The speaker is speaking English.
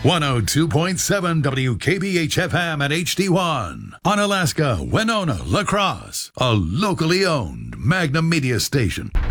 102.7 WKBH FM at HD1. On Alaska, Winona, La Crosse. A locally owned Magnum Media station.